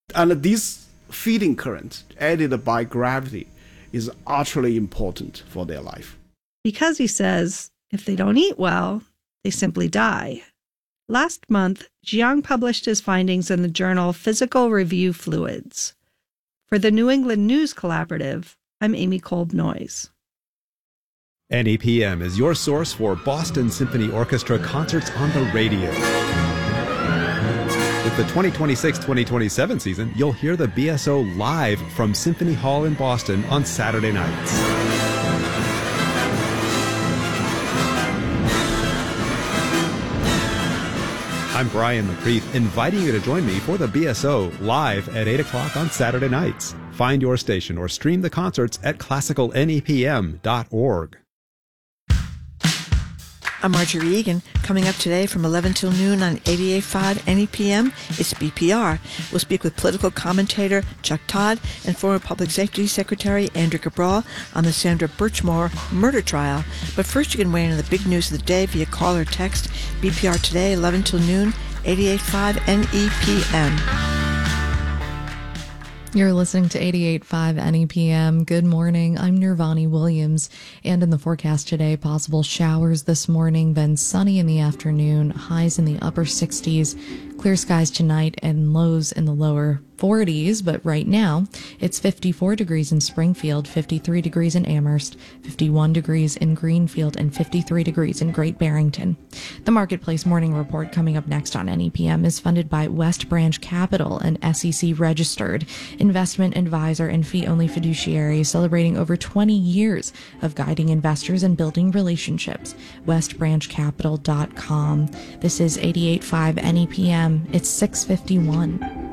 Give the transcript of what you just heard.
And this feeding current added by gravity is utterly important for their life. Because he says if they don't eat well, they simply die. Last month, Jiang published his findings in the journal Physical Review Fluids. For the New England News Collaborative, I'm Amy Kolb-Noyes. NEPM is your source for Boston Symphony Orchestra concerts on the radio. With the 2026-2027 season, you'll hear the BSO live from Symphony Hall in Boston on Saturday nights. I'm Brian McCreath, inviting you to join me for the BSO live at 8 o'clock on Saturday nights. Find your station or stream the concerts at classicalnepm.org. I'm Marjorie Egan. Coming up today from 11 till noon on 88.5 NEPM, it's BPR. We'll speak with political commentator Chuck Todd and former Public Safety Secretary Andrew Cabral on the Sandra Birchmore murder trial. But first, you can weigh in on the big news of the day via call or text. BPR today, 11 till noon, 88.5 NEPM. You're listening to 88.5 NEPM. Good morning. I'm Nirvani Williams. And in the forecast today, possible showers this morning, then sunny in the afternoon, highs in the upper 60s, clear skies tonight, and lows in the lower 40s. But right now, it's 54 degrees in Springfield, 53 degrees in Amherst, 51 degrees in Greenfield, and 53 degrees in Great Barrington. The Marketplace Morning Report coming up next on NEPM is funded by West Branch Capital, an SEC-registered investment advisor and fee-only fiduciary celebrating over 20 years of guiding investors and building relationships. westbranchcapital.com. This is 88.5 NEPM. It's 6:51.